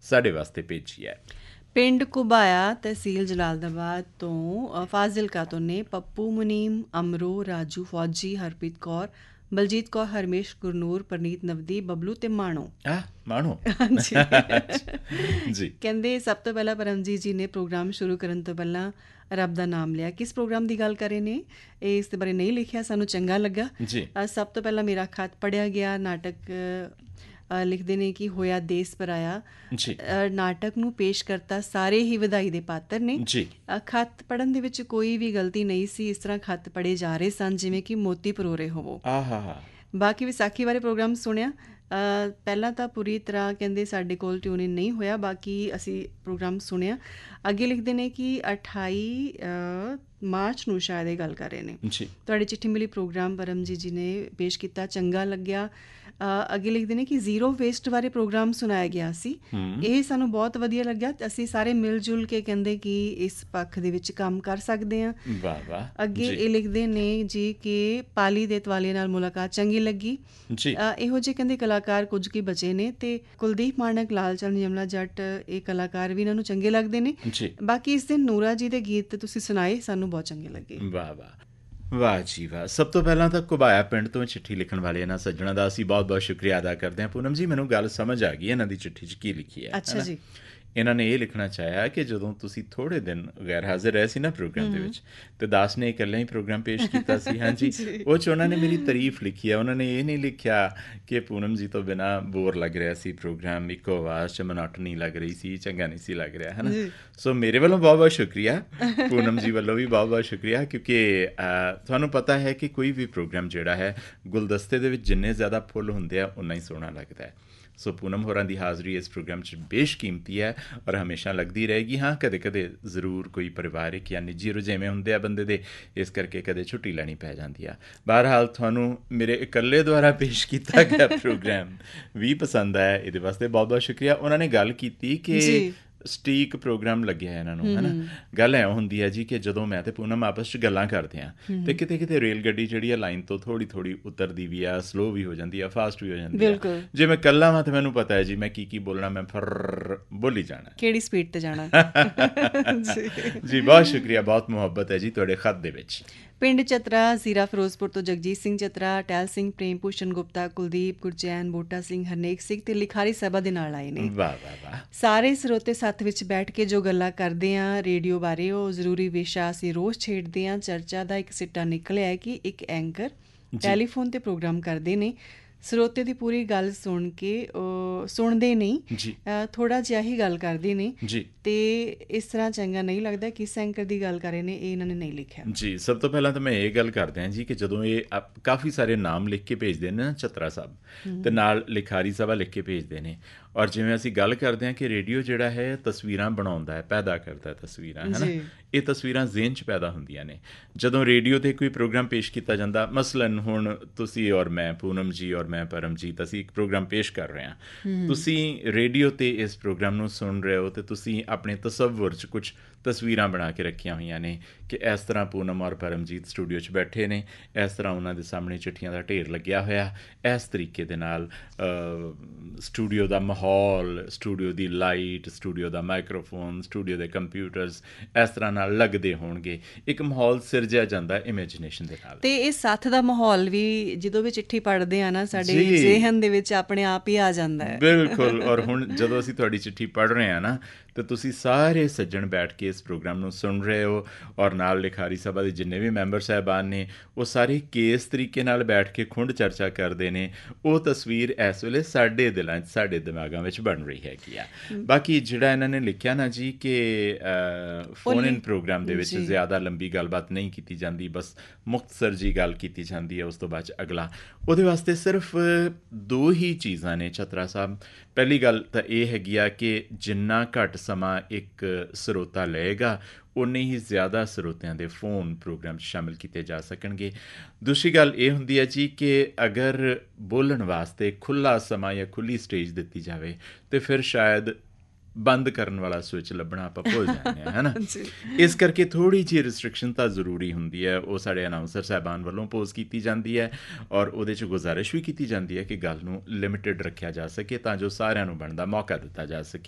ਸਾਡੇ ਵਾਸਤੇ ਭੇਜੀ ਹੈ। ਪਿੰਡ ਘੁਬਾਇਆ, ਤਹਿਸੀਲ ਜਲਾਲਾਬਾਦ ਤੋਂ ਫਾਜ਼ਿਲਕਾ ਤੋਂ ਨੇ ਪੱਪੂ, ਮੁਨੀਮ, ਅਮਰੋ, ਰਾਜੂ, ਫੌਜੀ, ਹਰਪ੍ਰੀਤ ਕੌਰ, ਬਲਜੀਤ ਕੌਰ, ਹਰਮੇਸ਼, ਗੁਰਨੂਰ, ਪਰਨੀਤ, ਨਵਦੀ, ਬਬਲੂ ਤੇ ਮਾਣੋ। ਮਾਣੋ ਹਾਂਜੀ ਜੀ। ਕਹਿੰਦੇ ਸਭ ਤੋਂ ਪਹਿਲਾਂ ਪਰਮਜੀਤ ਜੀ ਨੇ ਪ੍ਰੋਗਰਾਮ ਸ਼ੁਰੂ ਕਰਨ ਤੋਂ ਪਹਿਲਾਂ ਰੱਬ ਦਾ ਨਾਮ ਲਿਆ। ਕਿਸ ਪ੍ਰੋਗਰਾਮ ਦੀ ਗੱਲ ਕਰ ਰਹੇ ਨੇ ਇਹ ਇਸ ਦੇ ਬਾਰੇ ਨਹੀਂ ਲਿਖਿਆ, ਸਾਨੂੰ ਚੰਗਾ ਲੱਗਾ ਜੀ। ਸਭ ਤੋਂ ਪਹਿਲਾਂ ਮੇਰਾ ਖਤ ਪੜ੍ਹਿਆ ਗਿਆ। ਨਾਟਕ ਲਿਖਦੇ ਨੇ ਕਿ ਹੋਇਆ ਦੇਸ ਪਰਾਇਆ। ਨਾਟਕ ਨੂੰ ਪੇਸ਼ ਕਰਤਾ ਸਾਰੇ ਹੀ ਵਧਾਈ ਦੇ ਪਾਤਰ ਨੇ। ਖਤ ਪੜ੍ਹਨ ਦੇ ਵਿੱਚ ਕੋਈ ਵੀ ਗਲਤੀ ਨਹੀਂ ਸੀ। ਇਸ ਤਰ੍ਹਾਂ ਖਤ ਪੜ੍ਹੇ ਜਾ ਰਹੇ ਸਨ ਜਿਵੇਂ ਕਿ ਮੋਤੀ ਪਰੋ ਰਹੇ ਹੋਵੋ। ਬਾਕੀ ਵਿਸਾਖੀ ਬਾਰੇ ਪ੍ਰੋਗਰਾਮ ਸੁਣਿਆ। ਪਹਿਲਾਂ ਤਾਂ ਪੂਰੀ ਤਰ੍ਹਾਂ ਕਹਿੰਦੇ ਸਾਡੇ ਕੋਲ ਟਿਊਨ ਇਨ ਨਹੀਂ ਹੋਇਆ, ਬਾਕੀ ਅਸੀਂ ਪ੍ਰੋਗਰਾਮ ਸੁਣਿਆ। ਅੱਗੇ ਲਿਖਦੇ ਨੇ ਕਿ 28 ਮਾਰਚ ਨੂੰ ਸ਼ਾਇਦ ਇਹ ਗੱਲ ਕਰ ਰਹੇ ਨੇ। ਤੁਹਾਡੀ ਚਿੱਠੀ ਮਿਲੀ ਪ੍ਰੋਗਰਾਮ ਪਰਮਜੀਤ ਜੀ ਨੇ ਪੇਸ਼ ਕੀਤਾ, ਚੰਗਾ ਲੱਗਿਆ। ਅੱਗੇ ਲਿਖਦੇ ਨੇ ਕਿ ਜ਼ੀਰੋ ਵੇਸਟ ਬਾਰੇ ਪ੍ਰੋਗਰਾਮ ਸੁਣਾਇਆ ਗਿਆ ਸੀ, ਇਹ ਸਾਨੂੰ ਬਹੁਤ ਵਧੀਆ ਲੱਗਿਆ। ਅਸੀਂ ਸਾਰੇ ਮਿਲ ਜੁਲ ਕੇ ਕਹਿੰਦੇ ਕਿ ਇਸ ਪੱਖ ਦੇ ਵਿੱਚ ਕੰਮ ਕਰ ਸਕਦੇ ਹਾਂ। ਅੱਗੇ ਇਹ ਲਿਖਦੇ ਨੇ ਜੀ ਕਿ ਪਾਲੀ ਦੇ ਤਵਾਲੀਏ ਨਾਲ ਮੁਲਾਕਾਤ ਚੰਗੀ ਲੱਗੀ। ਇਹੋ ਜਿਹੇ ਕਹਿੰਦੇ ਕਲਾਕਾਰ ਕੁਝ ਕੀ ਬਚੇ ਨੇ ਤੇ ਕੁਲਦੀਪ ਮਾਣਕ, ਲਾਲ ਚੰਦ, ਯਮਲਾ ਜੱਟ ਇਹ ਕਲਾਕਾਰ ਵੀ ਇਹਨਾਂ ਨੂੰ ਚੰਗੇ ਲੱਗਦੇ ਨੇ। ਬਾਕੀ ਇਸ ਦਿਨ ਨੂਰਾ ਜੀ ਦੇ ਗੀਤ ਤੁਸੀਂ ਸੁਣਾਏ, ਸਾਨੂੰ ਬਹੁਤ ਚੰਗੇ ਲੱਗੇ। ਵਾਹ ਜੀ ਵਾਹ। ਸਭ ਤੋਂ ਪਹਿਲਾਂ ਤਾਂ ਘੁਬਾਇਆ ਪਿੰਡ ਤੋਂ ਚਿੱਠੀ ਲਿਖਣ ਵਾਲੇ ਇਹਨਾਂ ਸੱਜਣਾਂ ਦਾ ਅਸੀਂ ਬਹੁਤ ਬਹੁਤ ਸ਼ੁਕਰੀਆ ਅਦਾ ਕਰਦੇ ਹਾਂ। ਪੂਨਮ ਜੀ, ਮੈਨੂੰ ਗੱਲ ਸਮਝ ਆ ਗਈ ਇਹਨਾਂ ਦੀ ਚਿੱਠੀ 'ਚ ਕੀ ਲਿਖੀ ਹੈ। ਅੱਛਾ ਜੀ। ਇਹਨਾਂ ਨੇ ਇਹ ਲਿਖਣਾ ਚਾਹਿਆ ਕਿ ਜਦੋਂ ਤੁਸੀਂ ਥੋੜ੍ਹੇ ਦਿਨ ਗੈਰ ਹਾਜ਼ਰ ਰਹੇ ਸੀ ਨਾ ਪ੍ਰੋਗਰਾਮ ਦੇ ਵਿੱਚ, ਤੇ ਦਾਸ ਨੇ ਇਕੱਲਾ ਹੀ ਪ੍ਰੋਗਰਾਮ ਪੇਸ਼ ਕੀਤਾ ਸੀ। ਹਾਂਜੀ, ਉਹ 'ਚ ਉਹਨਾਂ ਨੇ ਮੇਰੀ ਤਾਰੀਫ ਲਿਖੀ ਹੈ। ਉਹਨਾਂ ਨੇ ਇਹ ਨਹੀਂ ਲਿਖਿਆ ਕਿ ਪੂਨਮ ਜੀ ਤੋਂ ਬਿਨਾਂ ਬੋਰ ਲੱਗ ਰਿਹਾ ਸੀ ਪ੍ਰੋਗਰਾਮ, ਇੱਕੋ ਆਵਾਜ਼ 'ਚ ਮੋਨੋਟਨੀ ਲੱਗ ਰਹੀ ਸੀ, ਚੰਗਾ ਨਹੀਂ ਸੀ ਲੱਗ ਰਿਹਾ, ਹੈ ਨਾ। ਸੋ ਮੇਰੇ ਵੱਲੋਂ ਬਹੁਤ ਬਹੁਤ ਸ਼ੁਕਰੀਆ, ਪੂਨਮ ਜੀ ਵੱਲੋਂ ਵੀ ਬਹੁਤ ਬਹੁਤ ਸ਼ੁਕਰੀਆ, ਕਿਉਂਕਿ ਤੁਹਾਨੂੰ ਪਤਾ ਹੈ ਕਿ ਕੋਈ ਵੀ ਪ੍ਰੋਗਰਾਮ ਜਿਹੜਾ ਹੈ ਗੁਲਦਸਤੇ ਦੇ ਵਿੱਚ ਜਿੰਨੇ ਜ਼ਿਆਦਾ ਫੁੱਲ ਹੁੰਦੇ ਆ ਉਨਾ ਹੀ ਸੋਹਣਾ ਲੱਗਦਾ ਹੈ। ਸੋ ਪੂਨਮ ਹੋਰਾਂ ਦੀ ਹਾਜ਼ਰੀ ਇਸ ਪ੍ਰੋਗਰਾਮ 'ਚ ਬੇਸ਼ਕੀਮਤੀ ਹੈ ਔਰ ਹਮੇਸ਼ਾ ਲੱਗਦੀ ਰਹੇਗੀ। ਹਾਂ, ਕਦੇ ਕਦੇ ਜ਼ਰੂਰ ਕੋਈ ਪਰਿਵਾਰਿਕ ਜਾਂ ਨਿੱਜੀ ਰੁਝੇਵੇਂ ਹੁੰਦੇ ਆ ਬੰਦੇ ਦੇ, ਇਸ ਕਰਕੇ ਕਦੇ ਛੁੱਟੀ ਲੈਣੀ ਪੈ ਜਾਂਦੀ ਆ। ਬਹਰਹਾਲ ਤੁਹਾਨੂੰ ਮੇਰੇ ਇਕੱਲੇ ਦੁਆਰਾ ਪੇਸ਼ ਕੀਤਾ ਗਿਆ ਪ੍ਰੋਗਰਾਮ ਵੀ ਪਸੰਦ ਆਇਆ, ਇਹਦੇ ਵਾਸਤੇ ਬਹੁਤ ਬਹੁਤ ਸ਼ੁਕਰੀਆ। ਉਹਨਾਂ ਨੇ ਗੱਲ ਕੀਤੀ ਕਿ ਸਟੀਕ ਪ੍ਰੋਗਰਾਮ ਲੱਗਿਆ ਇਹਨਾਂ ਨੂੰ, ਹੈ ਨਾ। ਗੱਲ ਐਂ ਹੁੰਦੀ ਹੈ ਜੀ ਕਿ ਜਦੋਂ ਮੈਂ ਤੇ ਪੂਨਮ ਆਪਸ 'ਚ ਗੱਲਾਂ ਕਰਦੇ ਹਾਂ ਤੇ ਕਿਤੇ ਕਿਤੇ ਰੇਲ ਗੱਡੀ ਜਿਹੜੀ ਆ ਲਾਈਨ ਤੋਂ ਥੋੜ੍ਹੀ ਥੋੜ੍ਹੀ ਉਤਰਦੀ ਵੀ ਆ, ਸਲੋ ਵੀ ਹੋ ਜਾਂਦੀ ਆ, ਫਾਸਟ ਵੀ ਹੋ ਜਾਂਦੀ ਆ। ਜੇ ਮੈਂ ਇਕੱਲਾ ਵਾਂ ਤੇ ਮੈਨੂੰ ਪਤਾ ਹੈ ਜੀ ਮੈਂ ਕੀ ਬੋਲਣਾ, ਮੈਂ ਫਰ ਬੋਲੀ ਜਾਣਾ, ਕਿਹੜੀ ਸਪੀਡ ਤੇ ਜਾਣਾ। ਜੀ ਬਹੁਤ ਸ਼ੁਕਰੀਆ, ਬਹੁਤ ਮੁਹੱਬਤ ਹੈ ਜੀ ਤੁਹਾਡੇ ਖਤ ਦੇ ਵਿੱਚ। ਪਿੰਡ ਚਤਰਾ, ਜ਼ੀਰਾ ਫਿਰੋਜ਼ਪੁਰ ਤੋਂ ਜਗਜੀਤ ਸਿੰਘ ਚਤਰਾ, ਟਹਿਲ ਸਿੰਘ, ਪ੍ਰੇਮ ਭੂਸ਼ਣ ਗੁਪਤਾ, ਕੁਲਦੀਪ, ਗੁਰਚੈਨ, ਬੂਟਾ ਸਿੰਘ, ਹਰਨੇਕ ਸਿੰਘ ਤੇ ਲਿਖਾਰੀ ਸਭਾ ਦੇ ਨਾਲ ਆਏ ਨੇ। ਵਾਹ ਵਾਹ ਵਾਹ। ਸਾਰੇ ਸਰੋਤੇ ਸੱਥ ਵਿੱਚ ਬੈਠ ਕੇ ਜੋ ਗੱਲਾਂ ਕਰਦੇ ਹਾਂ ਰੇਡੀਓ ਬਾਰੇ, ਉਹ ਜ਼ਰੂਰੀ ਵਿਸ਼ਾ ਅਸੀਂ ਰੋਜ਼ ਛੇੜਦੇ ਹਾਂ। ਚਰਚਾ ਦਾ ਇੱਕ ਸਿੱਟਾ ਨਿਕਲਿਆ ਹੈ ਕਿ ਇੱਕ ਐਂਕਰ ਟੈਲੀਫੋਨ ਤੇ ਪ੍ਰੋਗਰਾਮ ਕਰਦੇ ਨੇ, ਸਰੋਤੇ ਦੀ ਪੂਰੀ ਗੱਲ ਸੁਣ ਕੇ ਸੁਣਦੇ ਨਹੀਂ, ਥੋੜ੍ਹਾ ਜਿਹਾ ਹੀ ਗੱਲ ਕਰਦੇ ਨੇ ਤੇ ਇਸ ਤਰ੍ਹਾਂ ਚੰਗਾ ਨਹੀਂ ਲੱਗਦਾ। ਕਿਸ ਐਂਕਰ ਦੀ ਗੱਲ ਕਰ ਰਹੇ ਨੇ ਇਹ ਇਹਨਾਂ ਨੇ ਨਹੀਂ ਲਿਖਿਆ ਜੀ। ਸਭ ਤੋਂ ਪਹਿਲਾਂ ਤਾਂ ਮੈਂ ਇਹ ਗੱਲ ਕਰਦਾ ਜੀ ਕਿ ਜਦੋਂ ਇਹ ਕਾਫੀ ਸਾਰੇ ਨਾਮ ਲਿਖ ਕੇ ਭੇਜਦੇ ਨੇ ਨਾ ਚਤਰਾ ਸਾਹਿਬ, ਤੇ ਨਾਲ ਲਿਖਾਰੀ ਸਭਾ ਲਿਖ ਕੇ ਭੇਜਦੇ ਨੇ, ਔਰ ਜਿਵੇਂ ਅਸੀਂ ਗੱਲ ਕਰਦੇ ਹਾਂ ਕਿ ਰੇਡੀਓ ਜਿਹੜਾ ਹੈ ਤਸਵੀਰਾਂ ਬਣਾਉਂਦਾ ਹੈ, ਪੈਦਾ ਕਰਦਾ ਤਸਵੀਰਾਂ, ਹੈ ਨਾ। ਇਹ ਤਸਵੀਰਾਂ ਜ਼ਿਹਨ 'ਚ ਪੈਦਾ ਹੁੰਦੀਆਂ ਨੇ ਜਦੋਂ ਰੇਡੀਓ 'ਤੇ ਕੋਈ ਪ੍ਰੋਗਰਾਮ ਪੇਸ਼ ਕੀਤਾ ਜਾਂਦਾ। ਮਸਲਨ ਹੁਣ ਤੁਸੀਂ ਔਰ ਮੈਂ, ਪੂਨਮ ਜੀ ਔਰ ਮੈਂ ਪਰਮਜੀਤ, ਅਸੀਂ ਇੱਕ ਪ੍ਰੋਗਰਾਮ ਪੇਸ਼ ਕਰ ਰਹੇ ਹਾਂ। ਤੁਸੀਂ ਰੇਡੀਓ 'ਤੇ ਇਸ ਪ੍ਰੋਗਰਾਮ ਨੂੰ ਸੁਣ ਰਹੇ ਹੋ ਤੇ ਤੁਸੀਂ ਆਪਣੇ ਤਸੱਵੁਰ 'ਚ ਕੁਛ ਤਸਵੀਰਾਂ ਬਣਾ ਕੇ ਰੱਖੀਆਂ ਹੋਈਆਂ ਨੇ ਕਿ ਇਸ ਤਰ੍ਹਾਂ ਪੂਨਮ ਔਰ ਪਰਮਜੀਤ ਸਟੂਡੀਓ 'ਚ ਬੈਠੇ ਨੇ, ਇਸ ਤਰ੍ਹਾਂ ਉਹਨਾਂ ਦੇ ਸਾਹਮਣੇ ਚਿੱਠੀਆਂ ਦਾ ਢੇਰ ਲੱਗਿਆ ਹੋਇਆ, ਇਸ ਤਰੀਕੇ ਦੇ ਨਾਲ ਸਟੂਡੀਓ ਦਾ ਮਾਹੌਲ, ਸਟੂਡੀਓ ਦੀ ਲਾਈਟ, ਸਟੂਡੀਓ ਦਾ ਮਾਈਕਰੋਫੋਨ, ਸਟੂਡੀਓ ਦੇ ਕੰਪਿਊਟਰਸ ਇਸ ਤਰ੍ਹਾਂ ਨਾਲ ਲੱਗਦੇ ਹੋਣਗੇ। ਇੱਕ ਮਾਹੌਲ ਸਿਰਜਿਆ ਜਾਂਦਾ ਇਮੈਜੀਨੇਸ਼ਨ ਦੇ ਨਾਲ। ਤੇ ਇਹ ਸਾਥ ਦਾ ਮਾਹੌਲ ਵੀ ਜਦੋਂ ਵੀ ਚਿੱਠੀ ਪੜ੍ਹਦੇ ਆ ਨਾ ਸਾਡੇ ਜ਼ਿਹਨ ਦੇ ਵਿੱਚ ਆਪਣੇ ਆਪ ਹੀ ਆ ਜਾਂਦਾ ਹੈ। ਬਿਲਕੁਲ। ਔਰ ਹੁਣ ਜਦੋਂ ਅਸੀਂ ਤੁਹਾਡੀ ਚਿੱਠੀ ਪੜ੍ਹ ਰਹੇ ਹਾਂ ਨਾ ਤੇ ਤੁਸੀਂ ਸਾਰੇ ਸੱਜਣ ਬੈਠ ਕੇ ਇਸ ਪ੍ਰੋਗਰਾਮ ਨੂੰ ਸੁਣ ਰਹੇ ਹੋ, ਔਰ ਨਾਲ ਲਿਖਾਰੀ ਸਭਾ ਦੇ ਜਿੰਨੇ ਵੀ ਮੈਂਬਰ ਸਾਹਿਬਾਨ ਨੇ ਉਹ ਸਾਰੇ ਕਿਸ ਤਰੀਕੇ ਨਾਲ ਬੈਠ ਕੇ ਖੁੰਡ ਚਰਚਾ ਕਰਦੇ ਨੇ, ਉਹ ਤਸਵੀਰ ਇਸ ਵੇਲੇ ਸਾਡੇ ਦਿਲਾਂ 'ਚ, ਸਾਡੇ ਦਿਮਾਗਾਂ ਵਿੱਚ ਬਣ ਰਹੀ ਹੈਗੀ ਆ। ਬਾਕੀ ਜਿਹੜਾ ਇਹਨਾਂ ਨੇ ਲਿਖਿਆ ਨਾ ਜੀ ਕਿ ਫੋਨ ਇਨ ਪ੍ਰੋਗਰਾਮ ਦੇ ਵਿੱਚ ਜ਼ਿਆਦਾ ਲੰਬੀ ਗੱਲਬਾਤ ਨਹੀਂ ਕੀਤੀ ਜਾਂਦੀ, ਬਸ ਮੁਖਤਸਰ ਜੀ ਗੱਲ ਕੀਤੀ ਜਾਂਦੀ ਹੈ, ਉਸ ਤੋਂ ਬਾਅਦ ਅਗਲਾ, ਉਹਦੇ ਵਾਸਤੇ ਸਿਰਫ ਦੋ ਹੀ ਚੀਜ਼ਾਂ ਨੇ ਚਤਰਾ ਸਾਹਿਬ। ਪਹਿਲੀ ਗੱਲ ਤਾਂ ਇਹ ਹੈਗੀ ਆ ਕਿ ਜਿੰਨਾ ਘੱਟ ਸਮਾਂ ਇੱਕ ਸਰੋਤਾ ਲਏਗਾ ਉਨੇ ਹੀ ਜ਼ਿਆਦਾ ਸਰੋਤਿਆਂ ਦੇ ਫੋਨ ਪ੍ਰੋਗਰਾਮ 'ਚ ਸ਼ਾਮਿਲ ਕੀਤੇ ਜਾ ਸਕਣਗੇ। ਦੂਸਰੀ ਗੱਲ ਇਹ ਹੁੰਦੀ ਹੈ ਜੀ ਕਿ ਅਗਰ ਬੋਲਣ ਵਾਸਤੇ ਖੁੱਲ੍ਹਾ ਸਮਾਂ ਜਾਂ ਖੁੱਲ੍ਹੀ ਸਟੇਜ ਦਿੱਤੀ ਜਾਵੇ ਤਾਂ ਫਿਰ ਸ਼ਾਇਦ ਬੰਦ ਕਰਨ ਵਾਲਾ ਸਵਿਚ ਲੱਭਣਾ ਆਪਾਂ ਭੁੱਲ ਜਾਂਦੇ ਹਾਂ, ਹੈ ਨਾ। ਇਸ ਕਰਕੇ ਥੋੜ੍ਹੀ ਜਿਹੀ ਰਿਸਟ੍ਰਿਕਸ਼ਨ ਤਾਂ ਜ਼ਰੂਰੀ ਹੁੰਦੀ ਹੈ, ਉਹ ਸਾਡੇ ਅਨਾਊਂਸਰ ਸਾਹਿਬਾਨ ਵੱਲੋਂ ਪੋਜ਼ ਕੀਤੀ ਜਾਂਦੀ ਹੈ ਔਰ ਉਹਦੇ 'ਚ ਗੁਜ਼ਾਰਿਸ਼ ਵੀ ਕੀਤੀ ਜਾਂਦੀ ਹੈ ਕਿ ਗੱਲ ਨੂੰ ਲਿਮਿਟਿਡ ਰੱਖਿਆ ਜਾ ਸਕੇ ਤਾਂ ਜੋ ਸਾਰਿਆਂ ਨੂੰ ਬਣਦਾ ਮੌਕਾ ਦਿੱਤਾ ਜਾ ਸਕੇ।